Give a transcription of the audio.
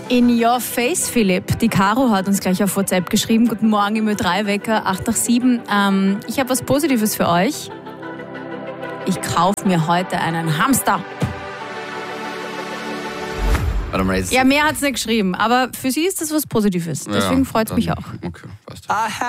In your face, Philipp. Die Caro hat uns gleich auf WhatsApp geschrieben. Guten Morgen im Ö3-Wecker 8 nach 7. Ich habe was Positives für euch. Ich kaufe mir heute einen Hamster. Ja, mehr hat es nicht geschrieben. Aber für sie ist das was Positives. Deswegen freut es mich auch. Okay, passt.